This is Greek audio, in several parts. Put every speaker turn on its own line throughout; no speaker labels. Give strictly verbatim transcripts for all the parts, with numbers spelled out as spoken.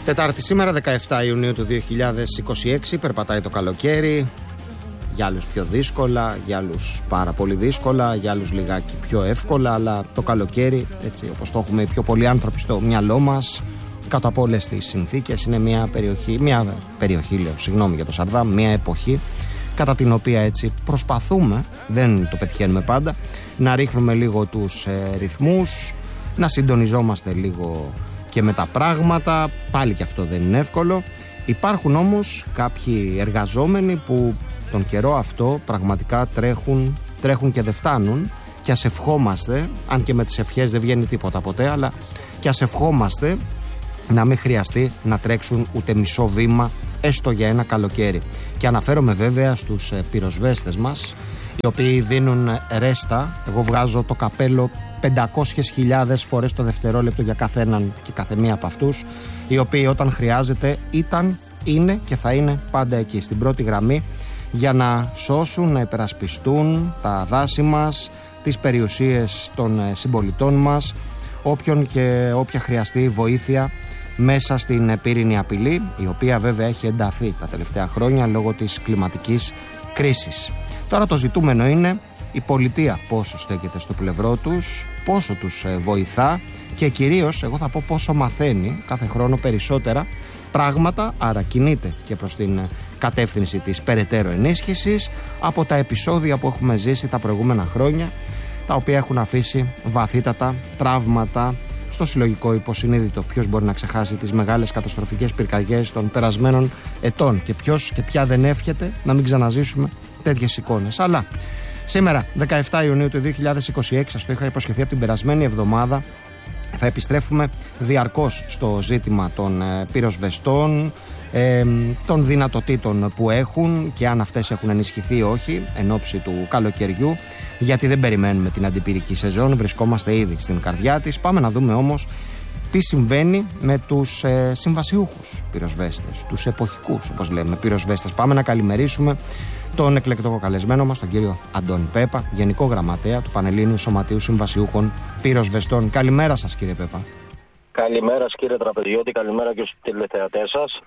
Τετάρτη σήμερα, δεκαεφτά Ιουνίου του δύο χιλιάδες είκοσι έξι, περπατάει το καλοκαίρι. Για άλλους πιο δύσκολα, για άλλους πάρα πολύ δύσκολα, για άλλους λιγάκι πιο εύκολα, αλλά το καλοκαίρι, έτσι όπως το έχουμε οι πιο πολλοί άνθρωποι στο μυαλό μας, κάτω από όλες τις συνθήκες, είναι μια περιοχή, μια περιοχή λέω, συγγνώμη για το Σαρδάμ, μια εποχή κατά την οποία έτσι προσπαθούμε, δεν το πετυχαίνουμε πάντα, να ρίχνουμε λίγο τους ε, ρυθμούς, να συντονιζόμαστε λίγο και με τα πράγματα, πάλι και αυτό δεν είναι εύκολο. Υπάρχουν όμως κάποιοι εργαζόμενοι που τον καιρό αυτό πραγματικά τρέχουν, τρέχουν και δεν φτάνουν, και ας ευχόμαστε, αν και με τις ευχές δεν βγαίνει τίποτα ποτέ, αλλά και ας ευχόμαστε να μην χρειαστεί να τρέξουν ούτε μισό βήμα έστω για ένα καλοκαίρι. Και αναφέρομαι βέβαια στους πυροσβέστες μας, οι οποίοι δίνουν ρέστα. Εγώ βγάζω το καπέλο πεντακόσιες χιλιάδες φορές το δευτερόλεπτο για κάθε έναν και κάθε μία από αυτούς, οι οποίοι όταν χρειάζεται ήταν, είναι και θα είναι πάντα εκεί στην πρώτη γραμμή για να σώσουν, να υπερασπιστούν τα δάση μας, τις περιουσίες των συμπολιτών μας, όποιον και όποια χρειαστεί βοήθεια μέσα στην πύρινη απειλή, η οποία βέβαια έχει ενταθεί τα τελευταία χρόνια λόγω της κλιματικής κρίσης. Τώρα το ζητούμενο είναι η πολιτεία πόσο στέκεται στο πλευρό τους, πόσο τους βοηθά και κυρίως, εγώ θα πω, πόσο μαθαίνει κάθε χρόνο περισσότερα πράγματα, άρα κινείται και προς την κατεύθυνση της περαιτέρω ενίσχυσης από τα επεισόδια που έχουμε ζήσει τα προηγούμενα χρόνια, τα οποία έχουν αφήσει βαθύτατα τραύματα στο συλλογικό υποσυνείδητο. Ποιος μπορεί να ξεχάσει τις μεγάλες καταστροφικές πυρκαγιές των περασμένων ετών, και ποιος και ποια δεν εύχεται να μην ξαναζήσουμε τέτοιες εικόνες. Αλλά σήμερα, δεκαεφτά Ιουνίου του δύο χιλιάδες είκοσι έξι, σας το είχα υποσχεθεί από την περασμένη εβδομάδα, θα επιστρέφουμε διαρκώς στο ζήτημα των ε, πυροσβεστών, ε, των δυνατοτήτων που έχουν και αν αυτές έχουν ενισχυθεί ή όχι εν ώψη του καλοκαιριού, γιατί δεν περιμένουμε την αντιπυρική σεζόν, βρισκόμαστε ήδη στην καρδιά της. Πάμε να δούμε όμως τι συμβαίνει με τους ε, συμβασιούχους πυροσβέστες, τους εποχικούς όπως λέμε πυροσβέστες. Πάμε να καλημερίσουμε τον εκλεκτικό καλεσμένο μας, τον κύριο Αντώνη Πέπα, Γενικό Γραμματέα του Πανελλήνιου Σωματείου Συμβασιούχων Πυροσβεστών. Καλημέρα σας, κύριε Πέπα.
Καλημέρα κύριε Τραπεζιώτη, καλημέρα και στους τηλεθεατές σας.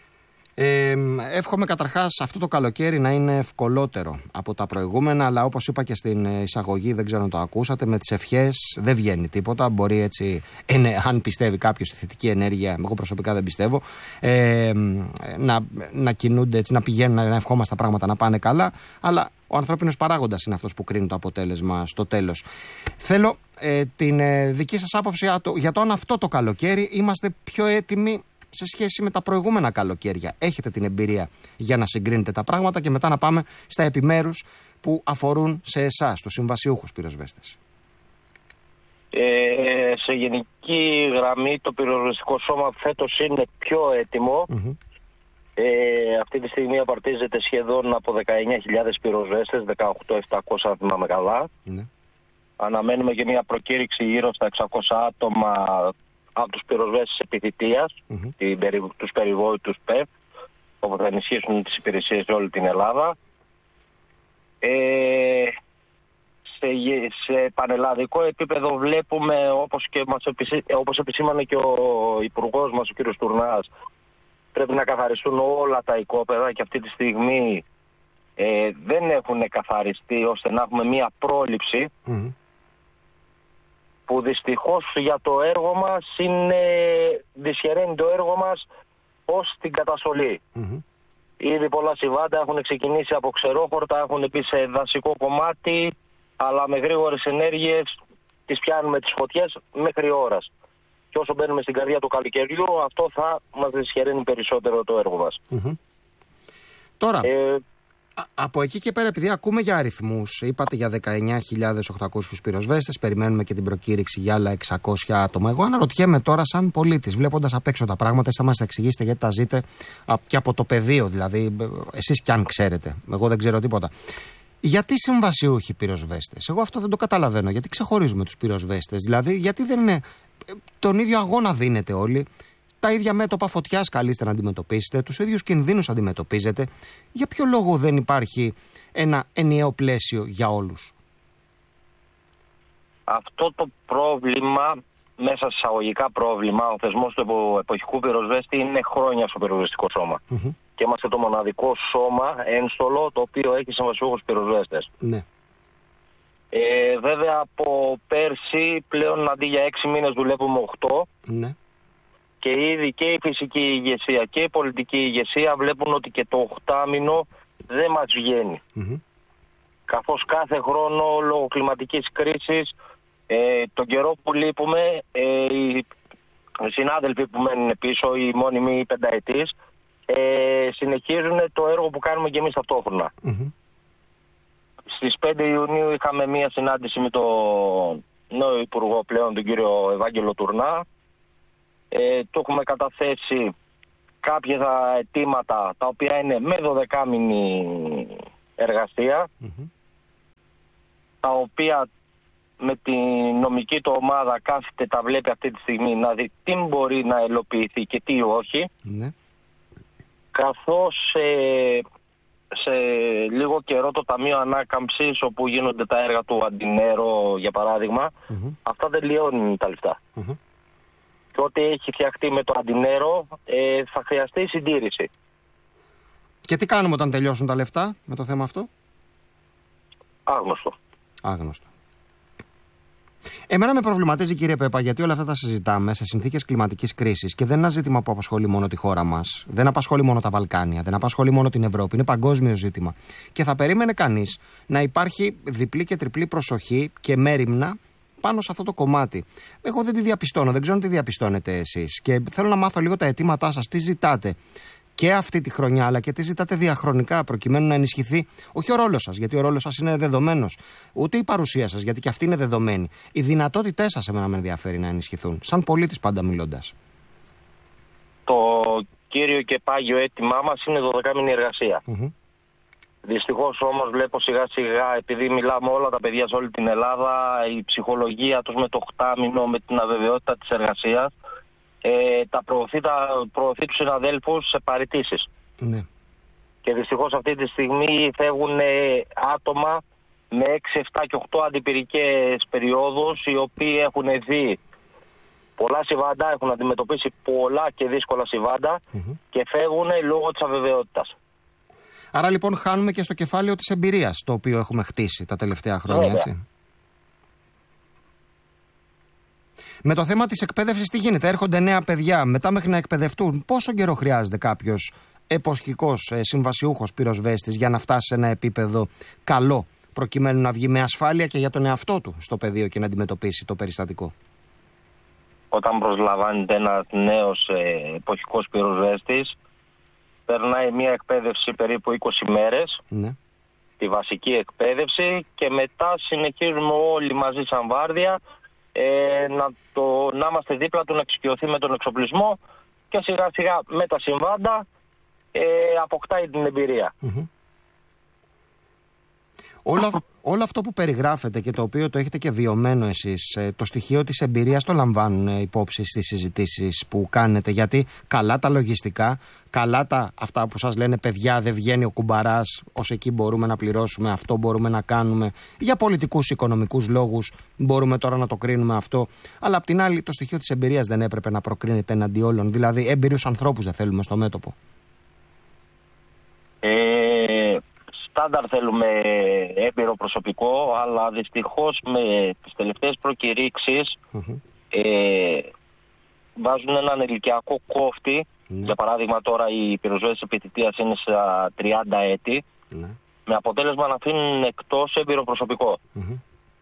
Ε, εύχομαι καταρχάς αυτό το καλοκαίρι να είναι ευκολότερο από τα προηγούμενα, αλλά όπως είπα και στην εισαγωγή, δεν ξέρω αν το ακούσατε, με τις ευχές δεν βγαίνει τίποτα. Μπορεί έτσι, είναι, αν πιστεύει κάποιος στη θετική ενέργεια, εγώ προσωπικά δεν πιστεύω, ε, να, να κινούνται έτσι, να πηγαίνουν, να ευχόμαστε τα πράγματα να πάνε καλά, αλλά ο ανθρώπινος παράγοντας είναι αυτός που κρίνει το αποτέλεσμα στο τέλος. Θέλω ε, την ε, δική σας άποψη για το, για το αν αυτό το καλοκαίρι είμαστε πιο έτοιμοι σε σχέση με τα προηγούμενα καλοκαίρια. Έχετε την εμπειρία για να συγκρίνετε τα πράγματα και μετά να πάμε στα επιμέρους που αφορούν σε εσάς, τους συμβασιούχους πυροσβέστες.
Ε, σε γενική γραμμή το πυροσβεστικό σώμα φέτος είναι πιο έτοιμο. Mm-hmm. Ε, αυτή τη στιγμή απαρτίζεται σχεδόν από δεκαεννιά χιλιάδες πυροσβέστες, δεκαοκτώ χιλιάδες επτακόσια αν θυμάμαι καλά. Mm-hmm. Αναμένουμε και μια προκήρυξη γύρω στα εξακόσια άτομα από τους πυροσβέστες επιθυτείας, mm-hmm. την, τους περιβόητους ΠΕΦ, όπου θα ενισχύσουν τις υπηρεσίες σε όλη την Ελλάδα. Ε, σε, σε πανελλαδικό επίπεδο βλέπουμε, όπως, και μας επισή, όπως επισήμανε και ο Υπουργός μας, ο κ. Τουρνάς, πρέπει να καθαριστούν όλα τα οικόπεδα και αυτή τη στιγμή ε, δεν έχουν καθαριστεί ώστε να έχουμε μία πρόληψη. Mm-hmm. Που δυστυχώς για το έργο μας είναι, δυσχεραίνει το έργο μας ως την καταστολή. Mm-hmm. Ήδη πολλά συμβάντα έχουν ξεκινήσει από ξερόχορτα, έχουν πει σε δασικό κομμάτι, αλλά με γρήγορες ενέργειες τις πιάνουμε τις φωτιές μέχρι ώρας. Και όσο μπαίνουμε στην καρδιά του καλοκαιριού, αυτό θα μας δυσχεραίνει περισσότερο το έργο μας.
Mm-hmm. Τώρα... Ε, από εκεί και πέρα, επειδή ακούμε για αριθμούς, είπατε για δεκαεννιά χιλιάδες οκτακόσιους πυροσβέστες, περιμένουμε και την προκήρυξη για άλλα εξακόσια άτομα. Εγώ αναρωτιέμαι τώρα, σαν πολίτης, βλέποντας απ' έξω τα πράγματα, θα μας εξηγήσετε γιατί τα ζείτε και από το πεδίο, δηλαδή, εσείς κι αν ξέρετε. Εγώ δεν ξέρω τίποτα. Γιατί συμβασιούχοι πυροσβέστες? Εγώ αυτό δεν το καταλαβαίνω. Γιατί ξεχωρίζουμε τους πυροσβέστες? Δηλαδή, γιατί δεν είναι τον ίδιο αγώνα δίνετε όλοι? Τα ίδια μέτωπα φωτιάς καλείστε να αντιμετωπίσετε, τους ίδιους κινδύνους αντιμετωπίζετε. Για ποιο λόγο δεν υπάρχει ένα ενιαίο πλαίσιο για όλους?
Αυτό το πρόβλημα μέσα σε εισαγωγικά πρόβλημα. Ο θεσμός του εποχικού πυροσβέστη είναι χρόνια στο πυροσβεστικό σώμα. Mm-hmm. Και είμαστε το μοναδικό σώμα ένστολο το οποίο έχει συμβασιούχους πυροσβέστες.
Ναι.
Ε, βέβαια από πέρσι πλέον αντί για έξι μήνες δουλεύουμε οκτώ.
Ναι.
Και ήδη και η φυσική ηγεσία και η πολιτική ηγεσία βλέπουν ότι και το οχτάμηνο δεν μας βγαίνει. Mm-hmm. Καθώς κάθε χρόνο λόγω κλιματικής κρίσης, ε, τον καιρό που λείπουμε, ε, οι συνάδελφοι που μένουν πίσω, οι μόνιμοι πενταετής, ε, συνεχίζουν το έργο που κάνουμε και εμείς ταυτόχρονα. Mm-hmm. Στις πέντε Ιουνίου είχαμε μία συνάντηση με τον νέο Υπουργό πλέον, τον κύριο Ευάγγελο Τουρνά. Ε, του έχουμε καταθέσει κάποια αιτήματα τα οποία είναι με δωδεκάμηνη εργασία, mm-hmm. τα οποία με την νομική του ομάδα κάθεται, τα βλέπει αυτή τη στιγμή να δει τι μπορεί να ελοποιηθεί και τι όχι, mm-hmm. καθώς ε, σε λίγο καιρό το Ταμείο Ανάκαμψης, όπου γίνονται τα έργα του Αντινέρο για παράδειγμα, mm-hmm. αυτά δεν λιώνουν τα λεφτά. Mm-hmm. Και ό,τι έχει φτιαχτεί με το Αντινέρο ε, θα χρειαστεί συντήρηση.
Και τι κάνουμε όταν τελειώσουν τα λεφτά με το θέμα αυτό?
Άγνωστο.
Άγνωστο. Εμένα με προβληματίζει, κύριε Πέπα, γιατί όλα αυτά τα συζητάμε σε συνθήκες κλιματικής κρίσης και δεν είναι ένα ζήτημα που απασχολεί μόνο τη χώρα μας. Δεν απασχολεί μόνο τα Βαλκάνια, δεν απασχολεί μόνο την Ευρώπη. Είναι παγκόσμιο ζήτημα. Και θα περίμενε κανείς να υπάρχει διπλή και τριπλή προσοχή και μέριμνα πάνω σε αυτό το κομμάτι. Εγώ δεν τη διαπιστώνω, δεν ξέρω αν τη διαπιστώνετε εσείς. Και θέλω να μάθω λίγο τα αιτήματά σας, τι ζητάτε και αυτή τη χρονιά, αλλά και τι ζητάτε διαχρονικά, προκειμένου να ενισχυθεί όχι ο ρόλος σας, γιατί ο ρόλος σας είναι δεδομένος, ούτε η παρουσία σας, γιατί και αυτή είναι δεδομένη. Οι δυνατότητές σας εμένα με ενδιαφέρει να ενισχυθούν, σαν πολίτης πάντα μιλώντας.
Το κύριο και πάγιο αίτημά μας είναι δωδεκάμηνη εργασία. Mm-hmm. Δυστυχώς όμως βλέπω σιγά σιγά, επειδή μιλάμε όλα τα παιδιά σε όλη την Ελλάδα, η ψυχολογία τους με το οχτάμηνο, με την αβεβαιότητα της εργασίας, ε, τα προωθεί, τα προωθεί τους συναδέλφους σε παραιτήσεις. Ναι. Και δυστυχώς αυτή τη στιγμή φεύγουν άτομα με έξι, επτά και οκτώ αντιπυρικές περιόδους, οι οποίοι έχουν δει πολλά συμβάντα, έχουν αντιμετωπίσει πολλά και δύσκολα συμβάντα mm-hmm. και φεύγουν λόγω της αβεβαιότητας.
Άρα λοιπόν χάνουμε και στο κεφάλαιο της εμπειρίας, το οποίο έχουμε χτίσει τα τελευταία χρόνια, Βέβαια. έτσι. Με το θέμα της εκπαίδευσης τι γίνεται? Έρχονται νέα παιδιά, μετά μέχρι να εκπαιδευτούν, πόσο καιρό χρειάζεται κάποιος εποσχικός, συμβασιούχος πυροσβέστης για να φτάσει σε ένα επίπεδο καλό, προκειμένου να βγει με ασφάλεια και για τον εαυτό του στο πεδίο και να αντιμετωπίσει το περιστατικό?
Όταν προσλαμβάνεται ένας νέος ε, εποχικός πυροσβέστης, περνάει μια εκπαίδευση περίπου είκοσι μέρες, ναι. τη βασική εκπαίδευση, και μετά συνεχίζουμε όλοι μαζί σαν βάρδια ε, να, το, να είμαστε δίπλα του, να εξοικειωθεί με τον εξοπλισμό και σιγά σιγά με τα συμβάντα ε, αποκτάει την εμπειρία. Mm-hmm.
Όλο, όλο αυτό που περιγράφετε και το οποίο το έχετε και βιωμένο εσείς, το στοιχείο της εμπειρίας το λαμβάνουν υπόψη στις συζητήσεις που κάνετε? Γιατί καλά τα λογιστικά, καλά τα αυτά που σας λένε παιδιά δεν βγαίνει ο κουμπαράς, ως εκεί μπορούμε να πληρώσουμε, αυτό μπορούμε να κάνουμε, για πολιτικούς οικονομικούς λόγους μπορούμε τώρα να το κρίνουμε αυτό, αλλά απ' την άλλη το στοιχείο της εμπειρίας δεν έπρεπε να προκρίνεται εναντί όλων? Δηλαδή έμπειρους ανθρώπους δεν θέλουμε στο μέτωπο?
Ε... Στάνταρ θέλουμε έμπειρο προσωπικό, αλλά δυστυχώς με τις τελευταίες προκηρύξεις mm-hmm. ε, βάζουν έναν ηλικιακό κόφτη. Mm-hmm. Για παράδειγμα τώρα οι πυροσβέστες επιτυχίας είναι στα τριάντα έτη, mm-hmm. με αποτέλεσμα να αφήνουν εκτός έμπειρο προσωπικό. Mm-hmm.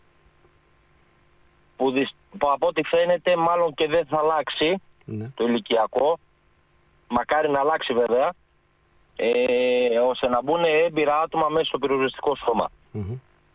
Που, δυσ... που από ό,τι φαίνεται μάλλον και δεν θα αλλάξει mm-hmm. το ηλικιακό, μακάρι να αλλάξει βέβαια, Ε, ώστε να μπουν έμπειρα άτομα μέσα στο πυροσβεστικό σώμα. Mm-hmm.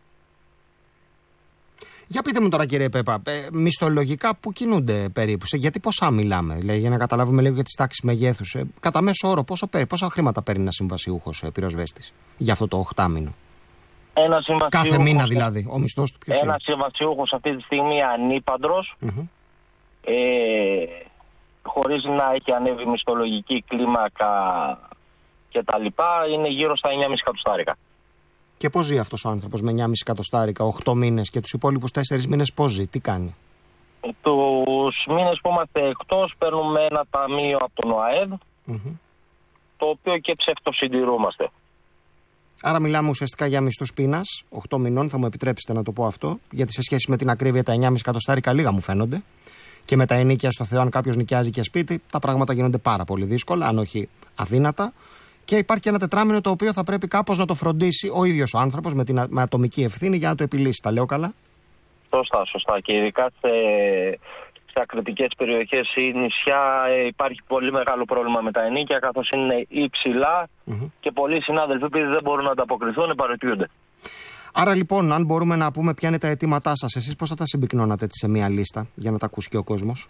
Για πείτε μου τώρα, κύριε Πέπα, ε, μισθολογικά που κινούνται περίπου, σε, γιατί ποσά μιλάμε, λέει, για να καταλάβουμε λίγο για τις τάξεις μεγέθους. Ε, κατά μέσο όρο, πόσο, πόσα χρήματα παίρνει ένας συμβασιούχος ε, πυροσβέστης για αυτό το οχτάμηνο?
Ένα συμβασιούχος,
κάθε μήνα δηλαδή, ο μισθός του ποιος είναι?
Ένας συμβασιούχος αυτή τη στιγμή ανήπαντρος, mm-hmm. ε, χωρίς να έχει ανέβει μισθολογική κλίμακα και τα λοιπά, είναι γύρω στα εννιά κόμμα πέντε εκατοστάρικα. Και
πώς ζει αυτός ο άνθρωπος με εννιά κόμμα πέντε εκατοστάρικα, οκτώ μήνες, και τους υπόλοιπους τέσσερις μήνες πώς ζει, τι κάνει?
Τους μήνες που είμαστε εκτός παίρνουμε ένα ταμείο από τον ΟΑΕΔ, mm-hmm. το οποίο και ψευτοσυντηρούμαστε.
Άρα μιλάμε ουσιαστικά για μισθούς πείνας, οκτώ μηνών, θα μου επιτρέψετε να το πω αυτό, γιατί σε σχέση με την ακρίβεια τα εννιά κόμμα πέντε εκατοστάρικα λίγα μου φαίνονται. Και με τα ενίκια στο Θεό, αν κάποιος νοικιάζει και σπίτι, τα πράγματα γίνονται πάρα πολύ δύσκολα, αν όχι αδύνατα. Και υπάρχει και ένα τετράμινο το οποίο θα πρέπει κάπως να το φροντίσει ο ίδιος ο άνθρωπος με την με ατομική ευθύνη για να το επιλύσει. Τα λέω καλά?
Σωστά, σωστά. Και ειδικά σε, σε ακριτικές περιοχές ή νησιά ε, υπάρχει πολύ μεγάλο πρόβλημα με τα ενίκια, καθώς είναι υψηλά mm-hmm. και πολλοί συνάδελφοι που δεν μπορούν να ανταποκριθούν παραιτιούνται.
Άρα λοιπόν, αν μπορούμε να πούμε ποια είναι τα αιτήματά σας, εσείς πώς θα τα συμπυκνώνατε έτσι σε μία λίστα για να τα ακούσει και ο κόσμος?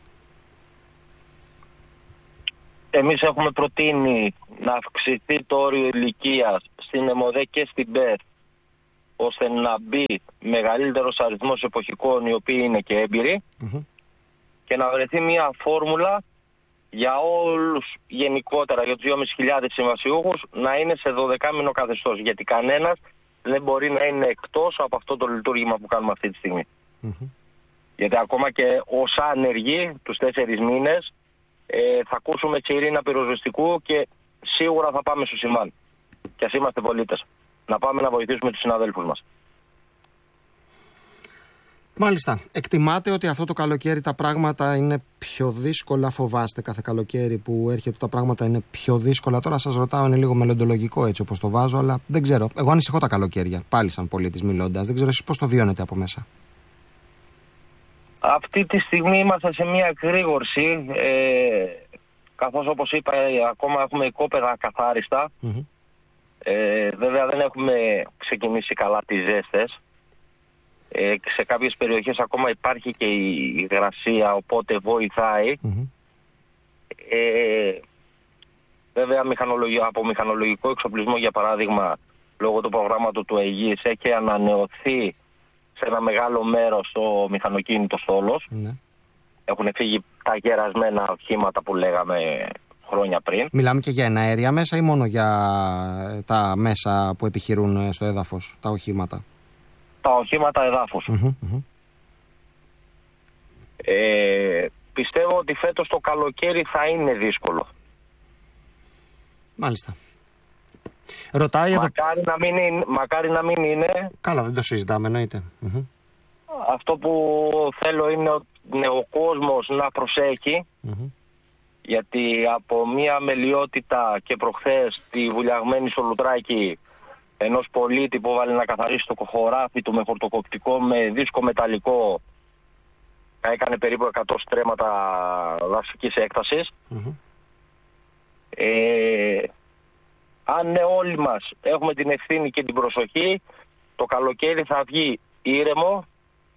Εμείς έχουμε προτείνει να αυξηθεί το όριο ηλικίας στην ΕΜΟΔΕ και στην ΠΕΡ, ώστε να μπει μεγαλύτερος αριθμός εποχικών οι οποίοι είναι και έμπειροι mm-hmm. και να βρεθεί μια φόρμουλα για όλους γενικότερα, για τους δυόμισι χιλιάδες συμβασιούχους, να είναι σε δωδεκάμηνο καθεστώς, γιατί κανένας δεν μπορεί να είναι εκτός από αυτό το λειτουργήμα που κάνουμε αυτή τη στιγμή. Mm-hmm. Γιατί ακόμα και ως άνεργοι τους τέσσερις μήνες ε, θα ακούσουμε τσιρίνα πυροσβεστικού και σίγουρα θα πάμε στο συμβάν. Και ας είμαστε πολίτες. Να πάμε να βοηθήσουμε τους συναδέλφους μας.
Μάλιστα. Εκτιμάτε ότι αυτό το καλοκαίρι τα πράγματα είναι πιο δύσκολα? Φοβάστε κάθε καλοκαίρι που έρχεται τα πράγματα είναι πιο δύσκολα? Τώρα σας ρωτάω, είναι λίγο μελλοντολογικό έτσι όπως το βάζω, αλλά δεν ξέρω. Εγώ ανησυχώ τα καλοκαίρια, πάλι σαν πολίτης μιλώντας. Δεν ξέρω εσείς πώς το βιώνετε από μέσα.
Αυτή τη στιγμή είμαστε σε μια εκρήγορση, ε, καθώς όπως είπα ακόμα έχουμε οικόπεδα καθάριστα. Mm-hmm. Ε, βέβαια δεν έχουμε ξεκινήσει καλά τις ζέστες. Ε, σε κάποιες περιοχές ακόμα υπάρχει και η υγρασία, οπότε βοηθάει. Mm-hmm. Ε, βέβαια από μηχανολογικό εξοπλισμό, για παράδειγμα, λόγω του προγράμματος του Αιγής έχει ανανεωθεί σε ένα μεγάλο μέρος το μηχανοκίνητο στόλος. Mm-hmm. Έχουν φύγει τα γερασμένα οχήματα που λέγαμε χρόνια πριν.
Μιλάμε και για εναέρια μέσα ή μόνο για τα μέσα που επιχειρούν στο έδαφος, τα οχήματα?
Τα οχήματα εδάφους. Mm-hmm, mm-hmm. Ε, πιστεύω ότι φέτος το καλοκαίρι θα είναι δύσκολο.
Μάλιστα. Ρωτάει
μακάρι,
εδώ...
να μην είναι, μακάρι να μην είναι.
Καλά, δεν το συζητάμε, εννοείται. Mm-hmm.
Αυτό που θέλω είναι ο, είναι ο κόσμος να προσέχει. Mm-hmm. Γιατί από μια μελιότητα και προχθές τη βουλιαγμένη στο Λουτράκι ενός πολίτη που βάλει να καθαρίσει το χωράφι του με χορτοκοπτικό, με δίσκο μεταλλικό, έκανε περίπου εκατό στρέμματα δασικής έκτασης. Mm-hmm. Ε, αν όλοι μας έχουμε την ευθύνη και την προσοχή, το καλοκαίρι θα βγει ήρεμο,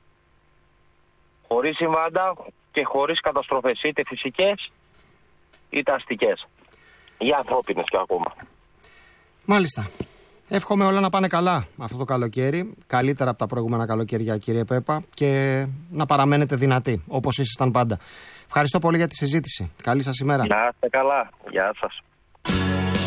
χωρίς συμβάντα και χωρίς καταστροφές, είτε φυσικές είτε αστικές, ή ανθρώπινες και ακόμα.
Μάλιστα. Εύχομαι όλα να πάνε καλά αυτό το καλοκαίρι, καλύτερα από τα προηγούμενα καλοκαίρια, κύριε Πέπα, και να παραμένετε δυνατοί, όπως ήσασταν πάντα. Ευχαριστώ πολύ για τη συζήτηση. Καλή σας ημέρα.
Να είστε καλά. Γεια σας.